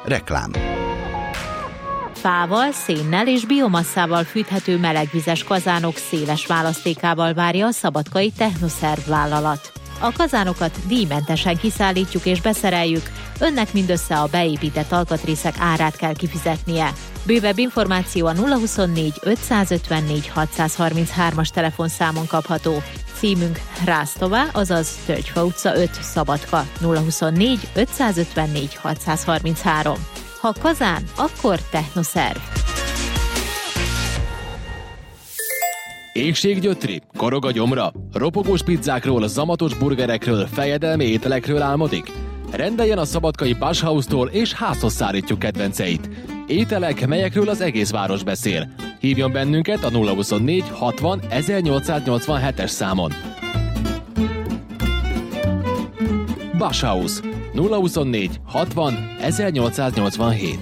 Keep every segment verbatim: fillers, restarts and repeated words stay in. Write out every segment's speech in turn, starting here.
Reklám. Fával, szénnel és biomasszával fűthető melegvizes kazánok széles választékával várja a szabadkai Technoszerv vállalat. A kazánokat díjmentesen kiszállítjuk és beszereljük, önnek mindössze a beépített alkatrészek árát kell kifizetnie. Bővebb információ a nulla huszonnégy ötszázötvennégy hatszázharminchárom-as telefonszámon kapható. Címünk Rásztová, azaz Tölgyfa utca öt, Szabadka, nulla huszonnégy ötszázötvennégy hatszázharminchárom. Ha kazán, akkor Technoszerv. Éhséggyötri, korog a gyomra, ropogós pizzákról, zamatos burgerekről, fejedelmi ételekről álmodik? Rendeljen a szabadkai Bashausztól és házhoz szállítjuk kedvenceit. Ételek, melyekről az egész város beszél. Hívjon bennünket a nulla huszonnégy hatvan ezernyolcszáznyolcvanhetes számon. Bashausz nulla huszonnégy hatvan ezernyolcszáznyolcvanhét.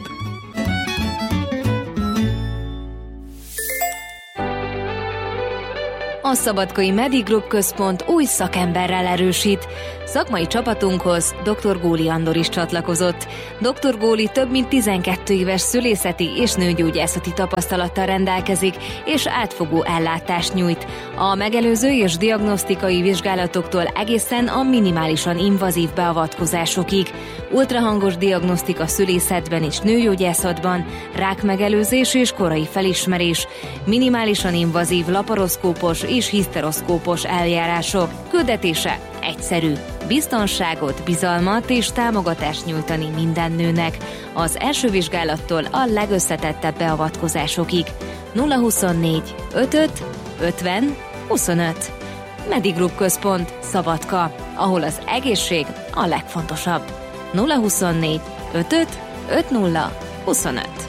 A Szabadkai Medigroup Központ új szakemberrel erősít. Szakmai csapatunkhoz dr. Góli Andor is csatlakozott. doktor Góli több mint tizenkét éves szülészeti és nőgyógyászati tapasztalattal rendelkezik, és átfogó ellátást nyújt. A megelőző és diagnosztikai vizsgálatoktól egészen a minimálisan invazív beavatkozásokig. Ultrahangos diagnosztika szülészetben és nőgyógyászatban, rákmegelőzés és korai felismerés, minimálisan invazív laparoszkópos és hiszteroszkópos eljárások. Küldetése egyszerű. Biztonságot, bizalmat és támogatást nyújtani minden nőnek. Az első vizsgálattól a legösszetettebb beavatkozásokig. nulla huszonnégy ötöt ötven huszonöt. Medigroup Központ, Szabadka, ahol az egészség a legfontosabb. nulla huszonnégy ötöt ötven huszonöt.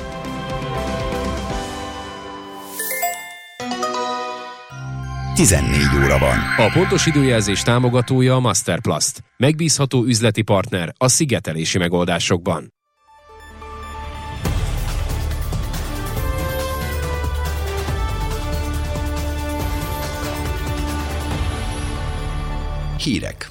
tizennégy óra van. A pontos időjelzés támogatója a Masterplast. Megbízható üzleti partner a szigetelési megoldásokban. Hírek.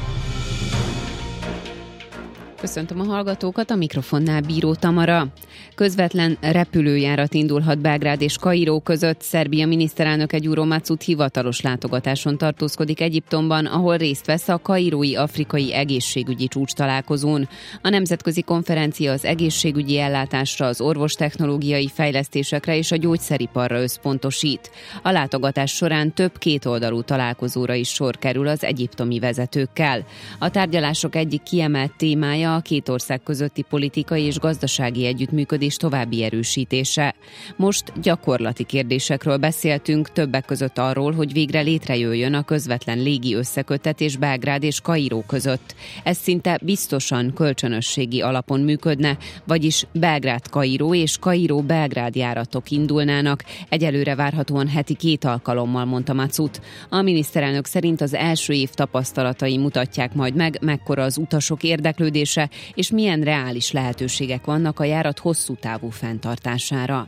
Köszöntöm a hallgatókat, a mikrofonnál Bíró Tamara. Közvetlen repülőjárat indulhat Belgrád és Kairó között. Szerbia miniszterelnöke Gyuro Macut hivatalos látogatáson tartózkodik Egyiptomban, ahol részt vesz a kairói afrikai egészségügyi csúcs találkozón. A nemzetközi konferencia az egészségügyi ellátásra, az orvostechnológiai fejlesztésekre és a gyógyszeriparra összpontosít. A látogatás során több kétoldalú találkozóra is sor kerül az egyiptomi vezetőkkel. A tárgyalások egyik kiemelt témája a két ország közötti politikai és gazdasági együttműködés további erősítése. Most gyakorlati kérdésekről beszéltünk, többek között arról, hogy végre létrejöjjön a közvetlen légi összeköttetés Belgrád és Kairó között. Ez szinte biztosan kölcsönösségi alapon működne, vagyis Belgrád-Kairó és Kairó-Belgrád járatok indulnának, egyelőre várhatóan heti két alkalommal, mondta Macut. A miniszterelnök szerint az első év tapasztalatai mutatják majd meg, mekkora az utasok érdeklődése, és milyen reális lehetőségek vannak a járat hosszú távú fenntartására.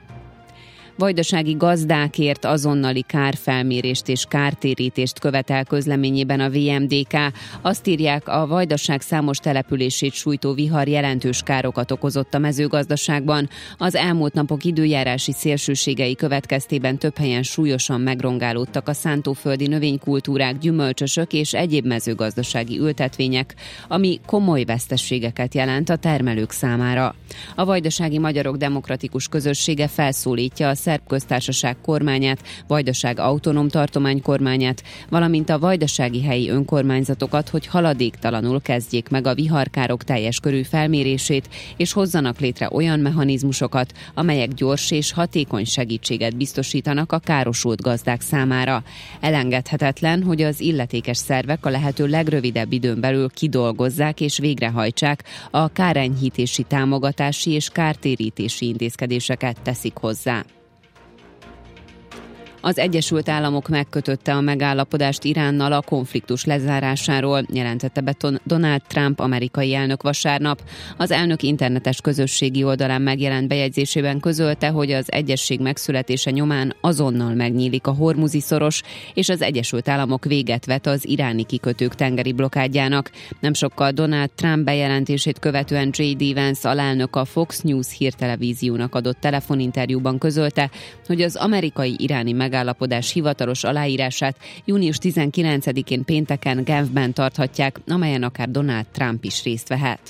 Vajdasági gazdákért azonnali kárfelmérést és kártérítést követel közleményében a vé em dé ká. Azt írják, a Vajdaság számos települését sújtó vihar jelentős károkat okozott a mezőgazdaságban. Az elmúlt napok időjárási szélsőségei következtében több helyen súlyosan megrongálódtak a szántóföldi növénykultúrák, gyümölcsösök és egyéb mezőgazdasági ültetvények, ami komoly veszteségeket jelent a termelők számára. A Vajdasági Magyarok Demokratikus Közössége felszólítja a Szerb Köztársaság kormányát, Vajdaság autonóm tartomány kormányát, valamint a vajdasági helyi önkormányzatokat, hogy haladéktalanul kezdjék meg a viharkárok teljes körű felmérését, és hozzanak létre olyan mechanizmusokat, amelyek gyors és hatékony segítséget biztosítanak a károsult gazdák számára. Elengedhetetlen, hogy az illetékes szervek a lehető legrövidebb időn belül kidolgozzák és végrehajtsák a kárenyhítési, támogatási és kártérítési intézkedéseket, teszik hozzá. Az Egyesült Államok megkötötte a megállapodást Iránnal a konfliktus lezárásáról, jelentette be Donald Trump amerikai elnök vasárnap. Az elnök internetes közösségi oldalán megjelent bejegyzésében közölte, hogy az egyezség megszületése nyomán azonnal megnyílik a Hormuzi szoros, és az Egyesült Államok véget vet az iráni kikötők tengeri blokádjának. Nem sokkal Donald Trump bejelentését követően jé dé Vance alelnök a Fox News hírtelevíziónak adott telefoninterjúban közölte, hogy az amerikai-iráni megállapodás hivatalos aláírását június tizenkilencedikén pénteken Genfben tarthatják, amelyen akár Donald Trump is részt vehet.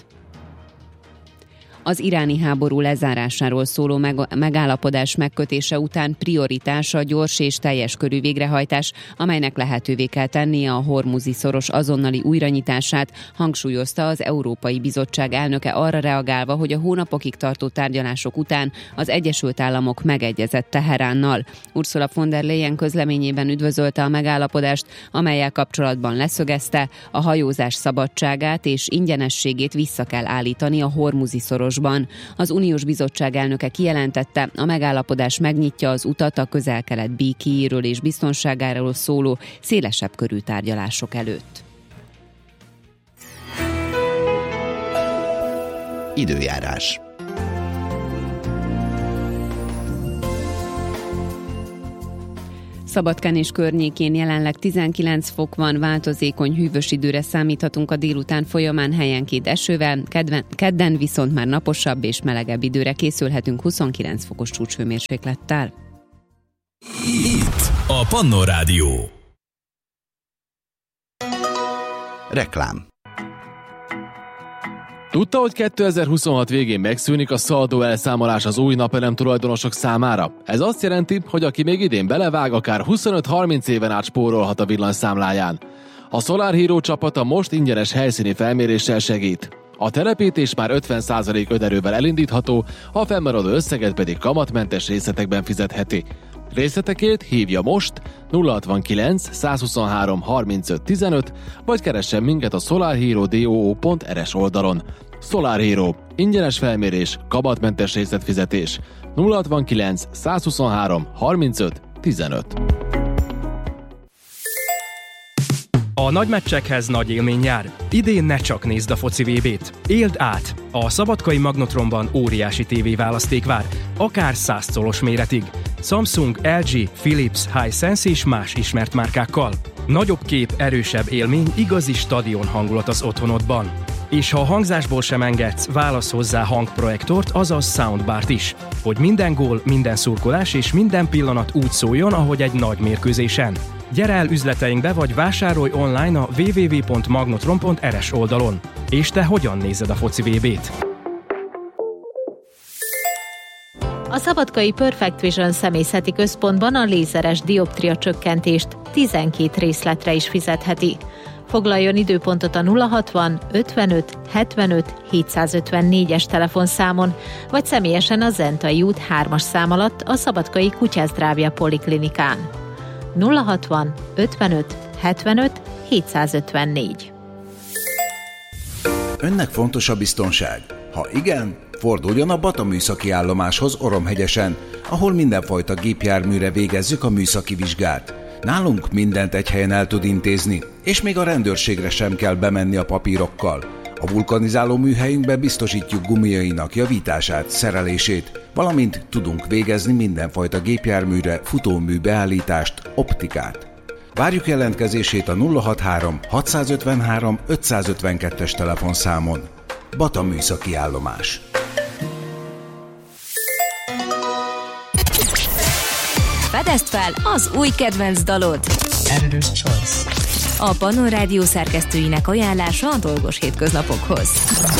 Az iráni háború lezárásáról szóló megállapodás megkötése után prioritás a gyors és teljes körű végrehajtás, amelynek lehetővé kell tennie a Hormuzi szoros azonnali újranyitását, hangsúlyozta az Európai Bizottság elnöke arra reagálva, hogy a hónapokig tartó tárgyalások után az Egyesült Államok megegyezett Teheránnal. Ursula von der Leyen közleményében üdvözölte a megállapodást, amellyel kapcsolatban leszögezte, a hajózás szabadságát és ingyenességét vissza kell állítani a Hormuzi szoros. Az Uniós Bizottság elnöke kijelentette, a megállapodás megnyitja az utat a közel-kelet békéjéről és biztonságáról szóló szélesebb körű tárgyalások előtt. Időjárás. Szabadkán és környékén jelenleg tizenkilenc fok van, változékony hűvös időre számíthatunk a délután folyamán helyenként esővel, kedven, kedden viszont már naposabb és melegebb időre készülhetünk huszonkilenc fokos csúcshőmérséklettel. Itt a Pannó Rádió. Reklám. Tudta, hogy kétezer-huszonhat végén megszűnik a szaldó elszámolás az új napelem tulajdonosok számára? Ez azt jelenti, hogy aki még idén belevág, akár huszonöt-harminc éven át spórolhat a villanyszámláján. A Solar Hero csapata most ingyenes helyszíni felméréssel segít. A telepítés már ötven százalék önerővel elindítható, a fennmaradó összeget pedig kamatmentes részletekben fizetheti. Részletekért hívja most nulla hatvankilenc százhuszonhárom harmincöt tizenöt, vagy keressen minket a solarhero pont r s oldalon. Solar Hero. Ingyenes felmérés, kamatmentes részletfizetés. nulla hatvankilenc százhuszonhárom harmincöt tizenöt. A nagy meccsekhez nagy élmény jár. Idén ne csak nézd a foci vé bét. Éld át! A Szabadkai Magnotronban óriási tévéválaszték vár, akár száz colos méretig. Samsung, el gé, Philips, Hisense és más ismert márkákkal. Nagyobb kép, erősebb élmény, igazi stadion hangulat az otthonodban. És ha a hangzásból sem engedsz, válasz hozzá hangprojektort, azaz soundbart is, hogy minden gól, minden szurkolás és minden pillanat úgy szóljon, ahogy egy nagy mérkőzésen. Gyere el üzleteinkbe, vagy vásárolj online a double-u double-u double-u pont magnotron pont r s oldalon. És te hogyan nézed a foci vé bét? A Szabadkai Perfect Vision személyzeti központban a lézeres dioptria csökkentést tizenkét részletre is fizetheti. Foglaljon időpontot a nulla hatvan ötvenöt hetvenöt hétszázötvennégyes telefonszámon, vagy személyesen a Zentai út hármas szám alatt a Szabadkai Kutyázdrávja Poliklinikán. nulla hatvan ötvenöt hetvenöt hétszázötvennégy. Önnek fontos a biztonság? Ha igen, forduljon a Bata műszaki állomáshoz Oromhegyesen, ahol mindenfajta gépjárműre végezzük a műszaki vizsgát. Nálunk mindent egy helyen el tud intézni, és még a rendőrségre sem kell bemenni a papírokkal. A vulkanizáló műhelyünkbe biztosítjuk gumiainak javítását, szerelését, valamint tudunk végezni mindenfajta gépjárműre futómű beállítást, optikát. Várjuk jelentkezését a nulla hatvanhárom hatszázötvenhárom ötszázötvenkettes telefonszámon. Bata műszaki állomás. Fedezd fel az új kedvenc dalod! Editor's Choice. A Pannó Rádió szerkesztőinek ajánlása a dolgos hétköznapokhoz.